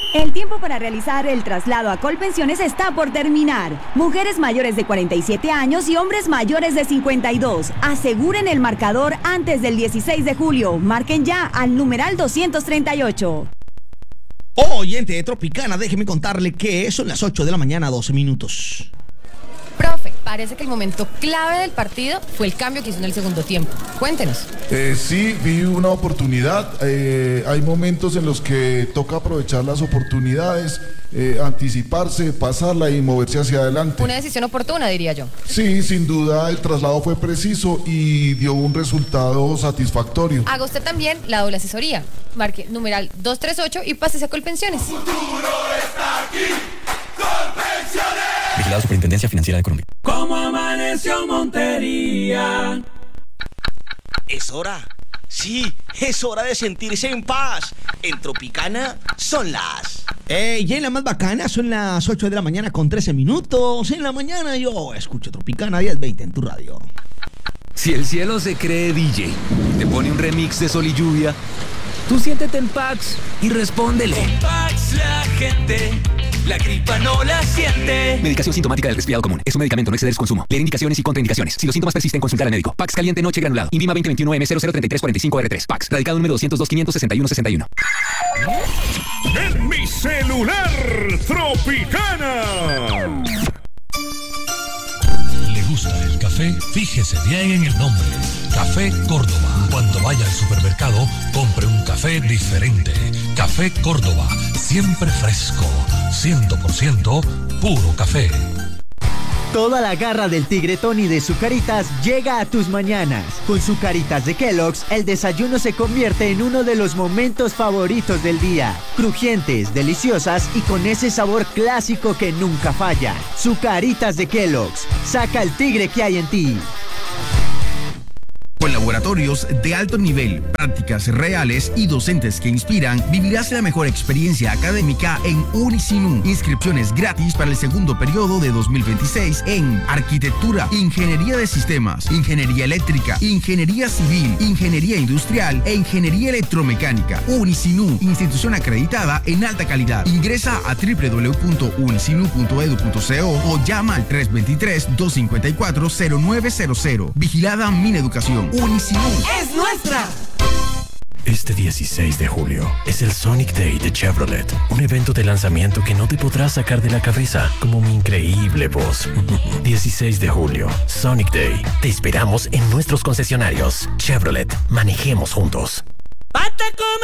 El tiempo para realizar el traslado a Colpensiones está por terminar. Mujeres mayores de 47 años y hombres mayores de 52. Aseguren el marcador antes del 16 de julio. Marquen ya al numeral 238. Oyente de Tropicana, déjeme contarle que son las 8 de la mañana, 12 minutos. Profe, parece que el momento clave del partido fue el cambio que hizo en el segundo tiempo. Cuéntenos. Sí, vi una oportunidad. Hay momentos en los que toca aprovechar las oportunidades, anticiparse, pasarla y moverse hacia adelante. Una decisión oportuna, diría yo. Sí, sin duda el traslado fue preciso y dio un resultado satisfactorio. Haga usted también la doble asesoría. Marque numeral 238 y pásese a Colpensiones. ¡Futuro está aquí! ¡Colpensiones! Vigilado Superintendencia Financiera de Colombia. ¿Cómo amaneció Montería? Es hora. Sí, es hora de sentirse en paz. En Tropicana son las... Y en la más bacana son las 8 de la mañana con 13 minutos. En la mañana yo escucho Tropicana 1020 en tu radio. Si el cielo se cree DJ y te pone un remix de Sol y Lluvia, tú siéntete en Pax y respóndele. Con Pax la gente, la gripa no la siente. Medicación sintomática del resfriado común. Es un medicamento, no exceder su consumo. Leer indicaciones y contraindicaciones. Si los síntomas persisten, consultar al médico. Pax caliente noche granulado. INVIMA 2021M003345R3. Pax. Radicado número 202-561-61. En mi celular, Tropicana. ¿Le gusta el café? Fíjese bien en el nombre. Café Córdoba. Cuando vaya al supermercado, compre un café diferente. Café Córdoba. Siempre fresco. 100% puro café. Toda la garra del tigretón y de Zucaritas llega a tus mañanas. Con Zucaritas de Kellogg's, el desayuno se convierte en uno de los momentos favoritos del día. Crujientes, deliciosas y con ese sabor clásico que nunca falla. Zucaritas de Kellogg's. Saca el tigre que hay en ti. Con laboratorios de alto nivel, prácticas reales y docentes que inspiran, vivirás la mejor experiencia académica en Unisinú. Inscripciones gratis para el segundo periodo de 2026 en Arquitectura, Ingeniería de Sistemas, Ingeniería Eléctrica, Ingeniería Civil, Ingeniería Industrial e Ingeniería Electromecánica. Unisinú, institución acreditada en alta calidad. Ingresa a www.unisinú.edu.co o llama al 323-254-0900. Vigilada Mineducación. Unisinú ¡es nuestra! Este 16 de julio es el Sonic Day de Chevrolet, un evento de lanzamiento que no te podrás sacar de la cabeza, como mi increíble voz. 16 de julio, Sonic Day. Te esperamos en nuestros concesionarios. Chevrolet, manejemos juntos.